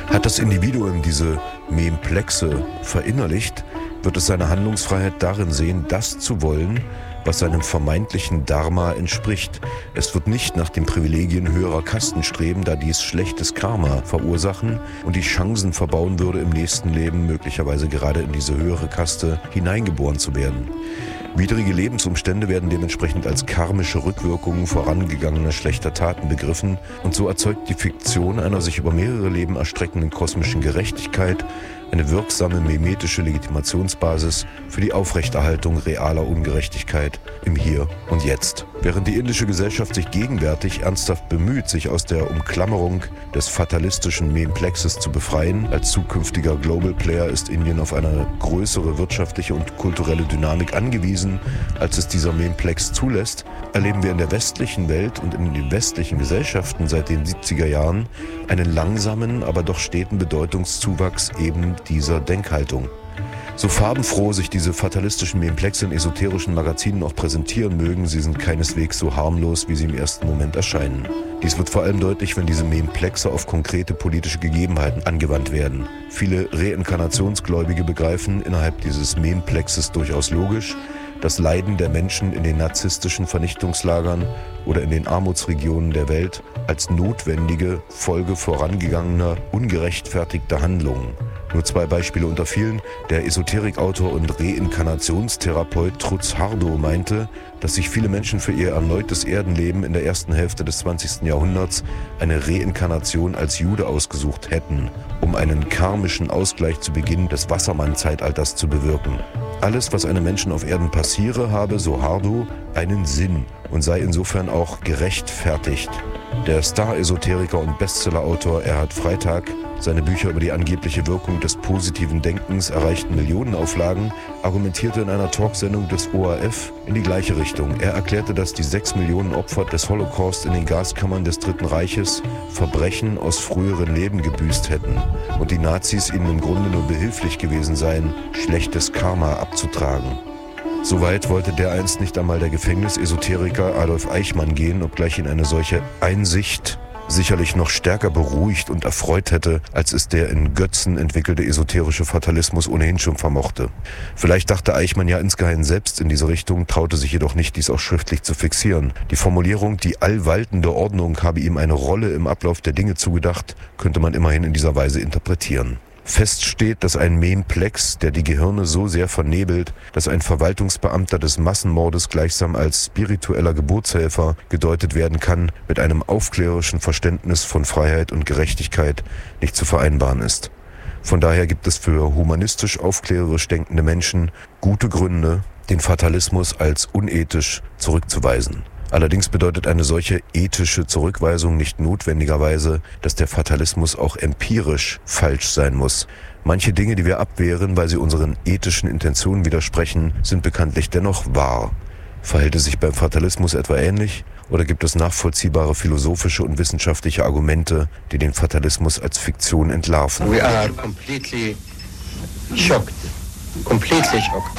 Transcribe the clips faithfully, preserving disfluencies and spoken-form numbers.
Hat das Individuum diese Memplexe verinnerlicht, wird es seine Handlungsfreiheit darin sehen, das zu wollen, was seinem vermeintlichen Dharma entspricht. Es wird nicht nach den Privilegien höherer Kasten streben, da dies schlechtes Karma verursachen und die Chancen verbauen würde, im nächsten Leben möglicherweise gerade in diese höhere Kaste hineingeboren zu werden. Widrige Lebensumstände werden dementsprechend als karmische Rückwirkungen vorangegangener schlechter Taten begriffen und so erzeugt die Fiktion einer sich über mehrere Leben erstreckenden kosmischen Gerechtigkeit eine wirksame mimetische Legitimationsbasis für die Aufrechterhaltung realer Ungerechtigkeit im Hier und Jetzt. Während die indische Gesellschaft sich gegenwärtig ernsthaft bemüht, sich aus der Umklammerung des fatalistischen Memplexes zu befreien, als zukünftiger Global Player ist Indien auf eine größere wirtschaftliche und kulturelle Dynamik angewiesen, als es dieser Memplex zulässt, erleben wir in der westlichen Welt und in den westlichen Gesellschaften seit den siebziger Jahren einen langsamen, aber doch steten Bedeutungszuwachs eben dieser Denkhaltung. So farbenfroh sich diese fatalistischen Memplexe in esoterischen Magazinen auch präsentieren mögen, sie sind keineswegs so harmlos, wie sie im ersten Moment erscheinen. Dies wird vor allem deutlich, wenn diese Memplexe auf konkrete politische Gegebenheiten angewandt werden. Viele Reinkarnationsgläubige begreifen innerhalb dieses Memplexes durchaus logisch, das Leiden der Menschen in den narzisstischen Vernichtungslagern oder in den Armutsregionen der Welt als notwendige Folge vorangegangener, ungerechtfertigter Handlungen. Nur zwei Beispiele unter vielen. Der Esoterikautor und Reinkarnationstherapeut Trutz Hardo meinte, dass sich viele Menschen für ihr erneutes Erdenleben in der ersten Hälfte des zwanzigsten Jahrhunderts eine Reinkarnation als Jude ausgesucht hätten, um einen karmischen Ausgleich zu Beginn des Wassermann-Zeitalters zu bewirken. Alles, was einem Menschen auf Erden passiere, habe, so Hardo, einen Sinn und sei insofern auch gerechtfertigt. Der Star-Esoteriker und Bestsellerautor Erhard Freitag, seine Bücher über die angebliche Wirkung des positiven Denkens erreichten Millionenauflagen, argumentierte in einer Talksendung des O R F in die gleiche Richtung. Er erklärte, dass die sechs Millionen Opfer des Holocaust in den Gaskammern des Dritten Reiches Verbrechen aus früheren Leben gebüßt hätten und die Nazis ihnen im Grunde nur behilflich gewesen seien, schlechtes Karma abzutragen. Soweit wollte dereinst nicht einmal der Gefängnisesoteriker Adolf Eichmann gehen, obgleich ihn eine solche Einsicht sicherlich noch stärker beruhigt und erfreut hätte, als es der in Götzen entwickelte esoterische Fatalismus ohnehin schon vermochte. Vielleicht dachte Eichmann ja insgeheim selbst in diese Richtung, traute sich jedoch nicht, dies auch schriftlich zu fixieren. Die Formulierung, die allwaltende Ordnung habe ihm eine Rolle im Ablauf der Dinge zugedacht, könnte man immerhin in dieser Weise interpretieren. Fest steht, dass ein Memplex, der die Gehirne so sehr vernebelt, dass ein Verwaltungsbeamter des Massenmordes gleichsam als spiritueller Geburtshelfer gedeutet werden kann, mit einem aufklärerischen Verständnis von Freiheit und Gerechtigkeit nicht zu vereinbaren ist. Von daher gibt es für humanistisch aufklärerisch denkende Menschen gute Gründe, den Fatalismus als unethisch zurückzuweisen. Allerdings bedeutet eine solche ethische Zurückweisung nicht notwendigerweise, dass der Fatalismus auch empirisch falsch sein muss. Manche Dinge, die wir abwehren, weil sie unseren ethischen Intentionen widersprechen, sind bekanntlich dennoch wahr. Verhält es sich beim Fatalismus etwa ähnlich? Oder gibt es nachvollziehbare philosophische und wissenschaftliche Argumente, die den Fatalismus als Fiktion entlarven? We are completely shocked. Completely shocked.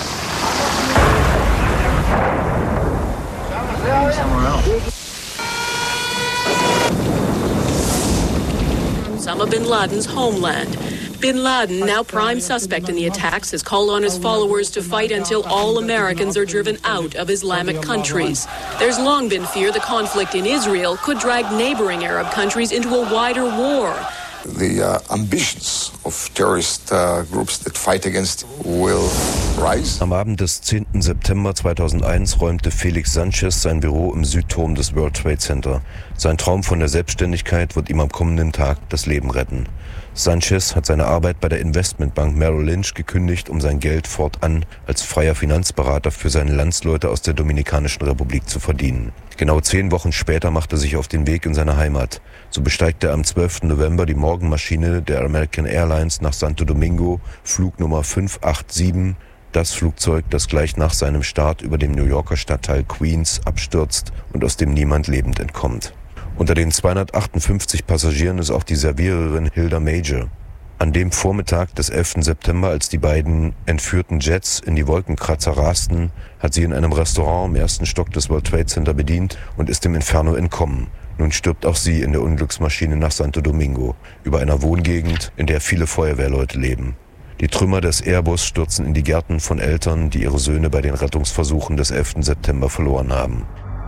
Osama bin Laden's homeland. Bin Laden, now prime suspect in the attacks, has called on his followers to fight until all Americans are driven out of Islamic countries. There's long been fear the conflict in Israel could drag neighboring Arab countries into a wider war. The uh, ambitions of terrorist uh, groups that fight against will rise. Am Abend des zehnten September zweitausendeins räumte Felix Sanchez sein Büro im Südturm des World Trade Center. Sein Traum von der Selbstständigkeit wird ihm am kommenden Tag das Leben retten. Sanchez hat seine Arbeit bei der Investmentbank Merrill Lynch gekündigt, um sein Geld fortan als freier Finanzberater für seine Landsleute aus der Dominikanischen Republik zu verdienen. Genau zehn Wochen später macht er sich auf den Weg in seine Heimat. So besteigt er am zwölften November die Morgenmaschine der American Airlines nach Santo Domingo, Flugnummer fünf acht sieben, das Flugzeug, das gleich nach seinem Start über dem New Yorker Stadtteil Queens abstürzt und aus dem niemand lebend entkommt. Unter den zweihundertachtundfünfzig Passagieren ist auch die Serviererin Hilda Major. An dem Vormittag des elften September, als die beiden entführten Jets in die Wolkenkratzer rasten, hat sie in einem Restaurant im ersten Stock des World Trade Center bedient und ist dem Inferno entkommen. Nun stirbt auch sie in der Unglücksmaschine nach Santo Domingo, über einer Wohngegend, in der viele Feuerwehrleute leben. Die Trümmer des Airbus stürzen in die Gärten von Eltern, die ihre Söhne bei den Rettungsversuchen des elften September verloren haben.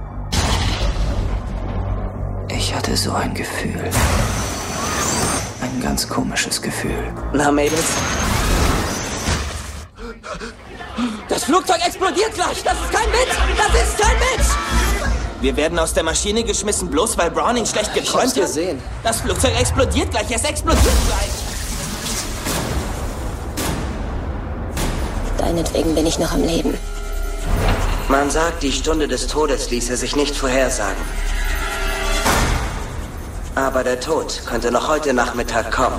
Ich hatte so ein Gefühl. Ein ganz komisches Gefühl. Na, Mädels? Das Flugzeug explodiert gleich! Das ist kein Witz! Das ist kein Witz! Wir werden aus der Maschine geschmissen, bloß weil Browning schlecht geträumt hat. Ich hab's gesehen. Das Flugzeug explodiert gleich! Es explodiert gleich! Deinetwegen bin ich noch am Leben. Man sagt, die Stunde des Todes ließe sich nicht vorhersagen. Aber der Tod könnte noch heute Nachmittag kommen.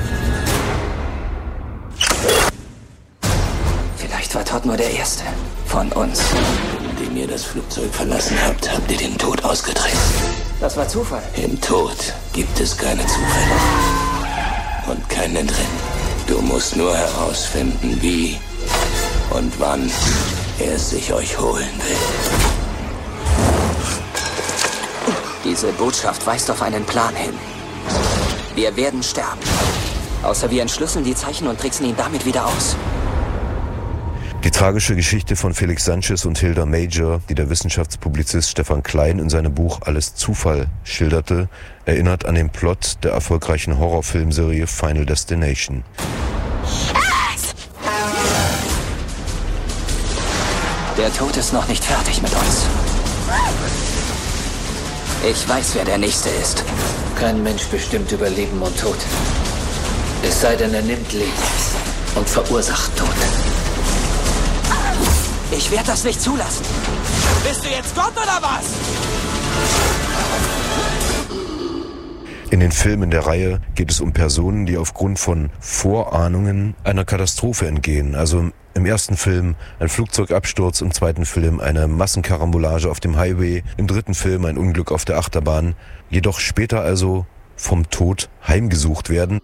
Vielleicht war Todd nur der Erste von uns. Indem ihr das Flugzeug verlassen habt, habt ihr den Tod ausgetrickst. Das war Zufall. Im Tod gibt es keine Zufälle. Und kein Entrinnen. Du musst nur herausfinden, wie und wann er sich euch holen will. Diese Botschaft weist auf einen Plan hin. Wir werden sterben. Außer wir entschlüsseln die Zeichen und tricksen ihn damit wieder aus. Die tragische Geschichte von Felix Sanchez und Hilda Major, die der Wissenschaftspublizist Stefan Klein in seinem Buch Alles Zufall schilderte, erinnert an den Plot der erfolgreichen Horrorfilmserie Final Destination. Der Tod ist noch nicht fertig mit uns. Ich weiß, wer der Nächste ist. Kein Mensch bestimmt über Leben und Tod. Es sei denn, er nimmt Leben und verursacht Tod. Ich werde das nicht zulassen. Bist du jetzt Gott oder was? In den Filmen der Reihe geht es um Personen, die aufgrund von Vorahnungen einer Katastrophe entgehen. Also im ersten Film ein Flugzeugabsturz, im zweiten Film eine Massenkarambolage auf dem Highway, im dritten Film ein Unglück auf der Achterbahn, jedoch später also vom Tod heimgesucht werden.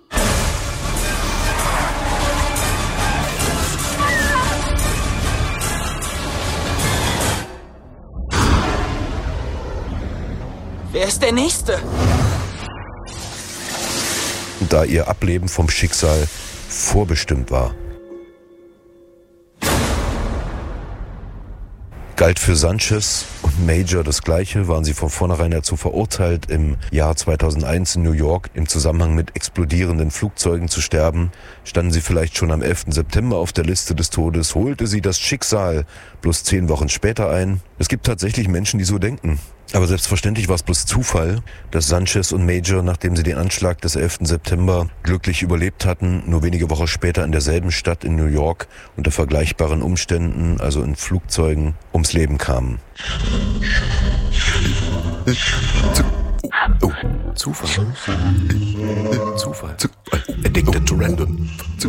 Wer ist der Nächste? Da ihr Ableben vom Schicksal vorbestimmt war. Galt für Sanchez und Major das Gleiche, waren sie von vornherein dazu verurteilt, im Jahr zweitausendeins in New York im Zusammenhang mit explodierenden Flugzeugen zu sterben. Standen sie vielleicht schon am elften September auf der Liste des Todes, holte sie das Schicksal bloß zehn Wochen später ein. Es gibt tatsächlich Menschen, die so denken. Aber selbstverständlich war es bloß Zufall, dass Sanchez und Major, nachdem sie den Anschlag des elften September glücklich überlebt hatten, nur wenige Wochen später in derselben Stadt in New York unter vergleichbaren Umständen, also in Flugzeugen, ums Leben kamen. Oh, Zufall. Zufall. Addicted to random.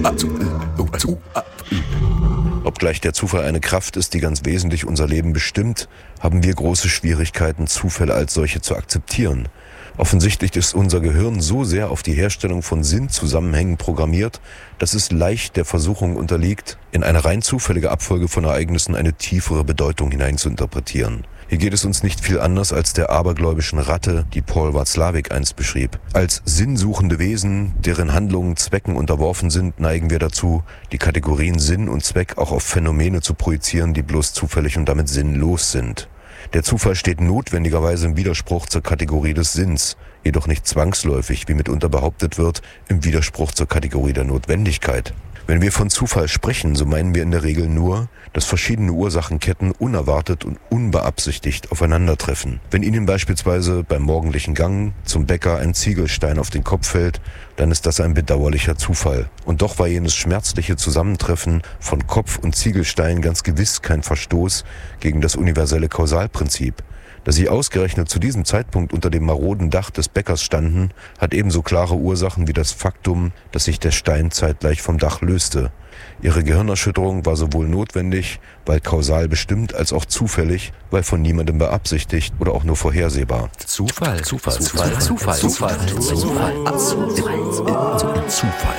Obgleich der Zufall eine Kraft ist, die ganz wesentlich unser Leben bestimmt, haben wir große Schwierigkeiten, Zufälle als solche zu akzeptieren. Offensichtlich ist unser Gehirn so sehr auf die Herstellung von Sinnzusammenhängen programmiert, dass es leicht der Versuchung unterliegt, in eine rein zufällige Abfolge von Ereignissen eine tiefere Bedeutung hineinzuinterpretieren. Hier geht es uns nicht viel anders als der abergläubischen Ratte, die Paul Watzlawick einst beschrieb. Als sinnsuchende Wesen, deren Handlungen Zwecken unterworfen sind, neigen wir dazu, die Kategorien Sinn und Zweck auch auf Phänomene zu projizieren, die bloß zufällig und damit sinnlos sind. Der Zufall steht notwendigerweise im Widerspruch zur Kategorie des Sinns, jedoch nicht zwangsläufig, wie mitunter behauptet wird, im Widerspruch zur Kategorie der Notwendigkeit. Wenn wir von Zufall sprechen, so meinen wir in der Regel nur, dass verschiedene Ursachenketten unerwartet und unbeabsichtigt aufeinandertreffen. Wenn Ihnen beispielsweise beim morgendlichen Gang zum Bäcker ein Ziegelstein auf den Kopf fällt, dann ist das ein bedauerlicher Zufall. Und doch war jenes schmerzliche Zusammentreffen von Kopf und Ziegelstein ganz gewiss kein Verstoß gegen das universelle Kausalprinzip. Dass sie ausgerechnet zu diesem Zeitpunkt unter dem maroden Dach des Bäckers standen, hat ebenso klare Ursachen wie das Faktum, dass sich der Stein zeitgleich vom Dach löste. Ihre Gehirnerschütterung war sowohl notwendig, weil kausal bestimmt, als auch zufällig, weil von niemandem beabsichtigt oder auch nur vorhersehbar. Zufall, Zufall, Zufall, Zufall, Zufall, Zufall, Zufall, Zufall.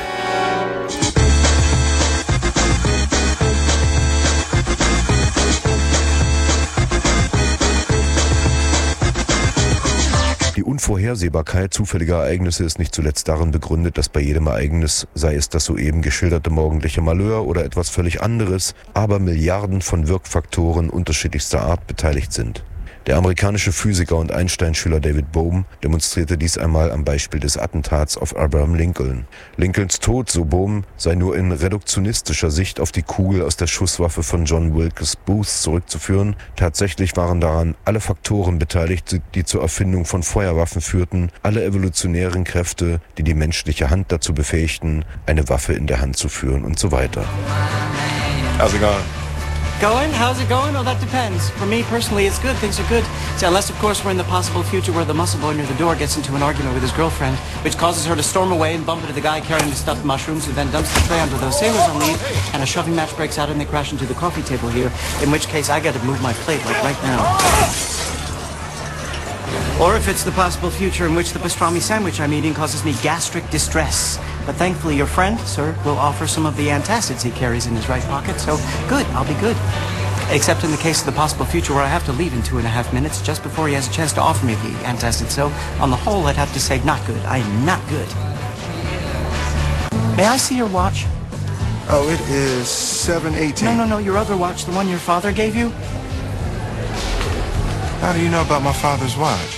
Die Unvorhersehbarkeit zufälliger Ereignisse ist nicht zuletzt darin begründet, dass bei jedem Ereignis, sei es das soeben geschilderte morgendliche Malheur oder etwas völlig anderes, aber Milliarden von Wirkfaktoren unterschiedlichster Art beteiligt sind. Der amerikanische Physiker und Einstein-Schüler David Bohm demonstrierte dies einmal am Beispiel des Attentats auf Abraham Lincoln. Lincolns Tod, so Bohm, sei nur in reduktionistischer Sicht auf die Kugel aus der Schusswaffe von John Wilkes Booth zurückzuführen. Tatsächlich waren daran alle Faktoren beteiligt, die zur Erfindung von Feuerwaffen führten, alle evolutionären Kräfte, die die menschliche Hand dazu befähigten, eine Waffe in der Hand zu führen und so weiter. How's it going? Going? How's it going? Oh, that depends. For me personally, it's good. Things are good. See, unless, of course, we're in the possible future where the muscle boy near the door gets into an argument with his girlfriend, which causes her to storm away and bump into the guy carrying the stuffed mushrooms, who then dumps the tray onto those sailors on leave, and a shoving match breaks out and they crash into the coffee table here, in which case I got to move my plate, like right now. Or if it's the possible future in which the pastrami sandwich I'm eating causes me gastric distress. But thankfully your friend, sir, will offer some of the antacids he carries in his right pocket, so good, I'll be good. Except in the case of the possible future where I have to leave in two and a half minutes just before he has a chance to offer me the antacid. So, on the whole, I'd have to say not good. I am not good. May I see your watch? Oh, it is seven eighteen. No, no, no, your other watch, the one your father gave you? How do you know about my father's watch?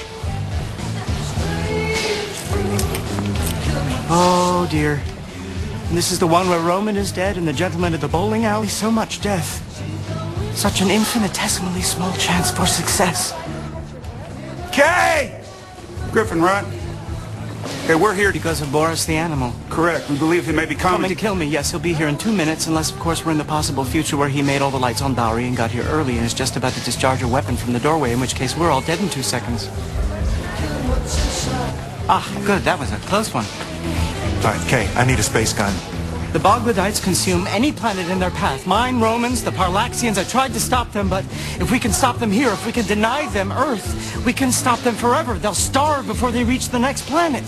Oh, dear. And this is the one where Roman is dead and the gentleman at the bowling alley. So much death. Such an infinitesimally small chance for success. Kay! Griffin, right? Okay, we're here because of Boris the animal. Correct. We believe he may be coming. Coming to kill me, yes. He'll be here in two minutes, unless, of course, we're in the possible future where he made all the lights on Bowery and got here early and is just about to discharge a weapon from the doorway, in which case we're all dead in two seconds. Ah, good. That was a close one. All right, Kay, I need a space gun. The Bogwadites consume any planet in their path. Mine, Romans, the Parlaxians. I tried to stop them, but if we can stop them here, if we can deny them Earth, we can stop them forever. They'll starve before they reach the next planet.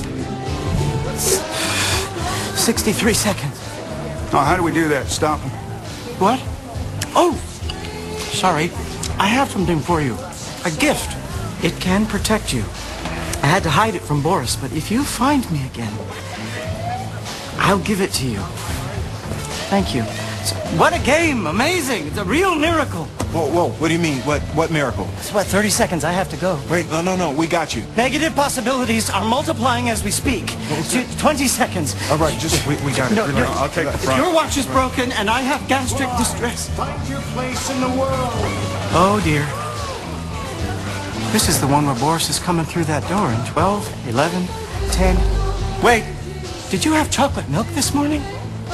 sixty-three seconds. Oh, how do we do that? Stop them? What? Oh, sorry. I have something for you. A gift. It can protect you. I had to hide it from Boris, but if you find me again, I'll give it to you. Thank you. So, what a game! Amazing! It's a real miracle. Whoa, whoa! What do you mean? What? What miracle? It's what? Thirty seconds. I have to go. Wait, no, no, no. We got you. Negative possibilities are multiplying as we speak. Twenty seconds. All right, just we, we got it. No, no, I'll take the front. Your watch is broken, and I have gastric distress. Find your place in the world. Oh dear. This is the one where Boris is coming through that door in twelve, eleven, ten. Wait, did you have chocolate milk this morning?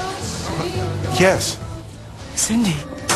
Yes. Cindy.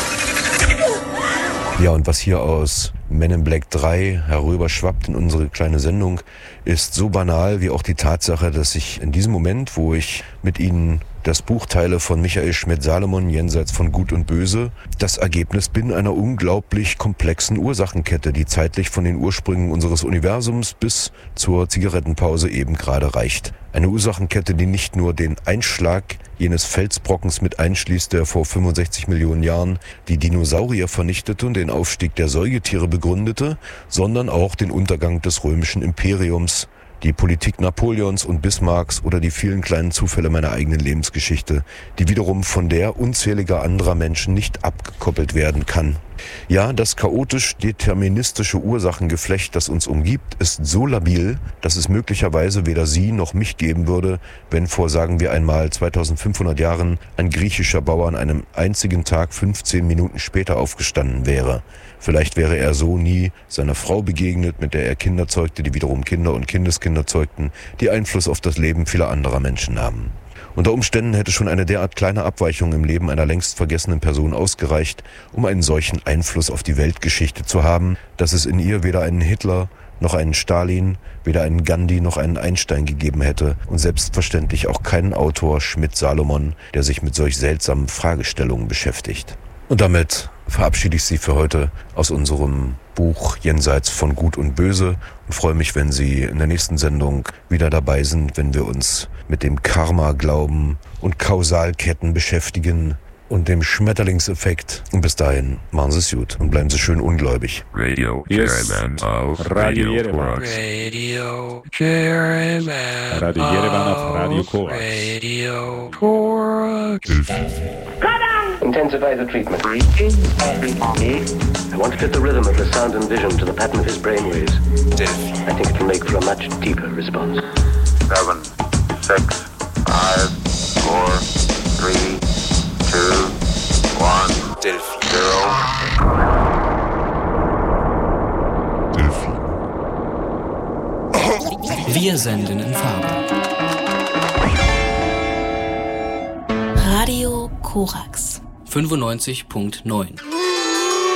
Ja, und was hier aus Men in Black drei herüberschwappt in unsere kleine Sendung, ist so banal wie auch die Tatsache, dass ich in diesem Moment, wo ich mit Ihnen das Buch teile von Michael Schmidt-Salomon, Jenseits von Gut und Böse, das Ergebnis bin einer unglaublich komplexen Ursachenkette, die zeitlich von den Ursprüngen unseres Universums bis zur Zigarettenpause eben gerade reicht. Eine Ursachenkette, die nicht nur den Einschlag jenes Felsbrockens mit einschließt, der vor fünfundsechzig Millionen Jahren die Dinosaurier vernichtete und den Aufstieg der Säugetiere begründete, sondern auch den Untergang des römischen Imperiums, die Politik Napoleons und Bismarcks oder die vielen kleinen Zufälle meiner eigenen Lebensgeschichte, die wiederum von der unzähliger anderer Menschen nicht abgekoppelt werden kann. Ja, das chaotisch-deterministische Ursachengeflecht, das uns umgibt, ist so labil, dass es möglicherweise weder Sie noch mich geben würde, wenn vor, sagen wir einmal, zweitausendfünfhundert Jahren ein griechischer Bauer an einem einzigen Tag fünfzehn Minuten später aufgestanden wäre. Vielleicht wäre er so nie seiner Frau begegnet, mit der er Kinder zeugte, die wiederum Kinder und Kindeskinder zeugten, die Einfluss auf das Leben vieler anderer Menschen nahmen. Unter Umständen hätte schon eine derart kleine Abweichung im Leben einer längst vergessenen Person ausgereicht, um einen solchen Einfluss auf die Weltgeschichte zu haben, dass es in ihr weder einen Hitler noch einen Stalin, weder einen Gandhi noch einen Einstein gegeben hätte und selbstverständlich auch keinen Autor Schmidt-Salomon, der sich mit solch seltsamen Fragestellungen beschäftigt. Und damit verabschiede ich Sie für heute aus unserem Buch Jenseits von Gut und Böse und freue mich, wenn Sie in der nächsten Sendung wieder dabei sind, wenn wir uns mit dem Karma-Glauben und Kausalketten beschäftigen und dem Schmetterlingseffekt. Und bis dahin, machen Sie es gut und bleiben Sie schön ungläubig. Radio Yerevan auf Radio Korax. Radio Yerevan. Radio Yerevan auf Radio Korax. Radio Korax. Intensify the treatment. I want to fit the rhythm of the sound and vision to the pattern of his brainwaves. I think it will make for a much deeper response. Seven, six, five, four, three, two, one, zero. Wir senden in Farbe. Radio Korax fünfundneunzig Komma neun